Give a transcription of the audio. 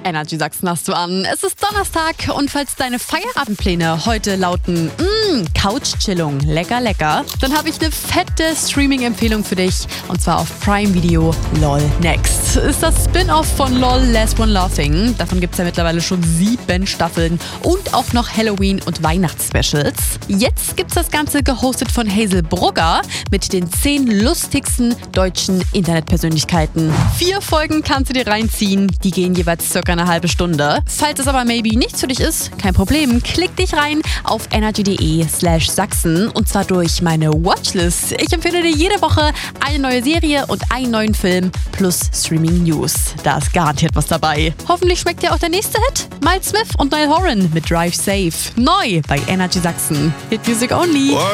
Energy Sachsen hast du an. Es ist Donnerstag und falls deine Feierabendpläne heute lauten, Couch-Chillung, lecker, lecker, dann habe ich eine fette Streaming-Empfehlung für dich und zwar auf Prime Video LOL Next. Ist das Spin-Off von LOL Last One Laughing. Davon gibt es ja mittlerweile schon 7 Staffeln und auch noch Halloween- und Weihnachtsspecials. Jetzt gibt's das Ganze gehostet von Hazel Brugger mit den 10 lustigsten deutschen Internetpersönlichkeiten. 4 Folgen kannst du dir reinziehen, die gehen jeweils circa eine halbe Stunde. Falls es aber maybe nichts für dich ist, kein Problem, klick dich rein auf energy.de/Sachsen und zwar durch meine Watchlist. Ich empfehle dir jede Woche eine neue Serie und einen neuen Film plus Streaming News. Da ist garantiert was dabei. Hoffentlich schmeckt dir auch der nächste Hit. Miles Smith und Niall Horan mit Drive Safe. Neu bei Energy Sachsen. Hit Music Only.